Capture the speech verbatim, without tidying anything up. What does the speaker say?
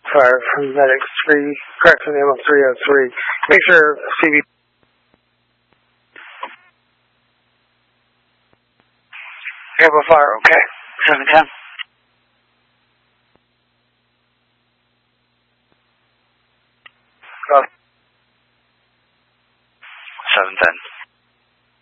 five, medics three, correction name of three oh three. Make sure C B. Amplifier, okay. seven ten.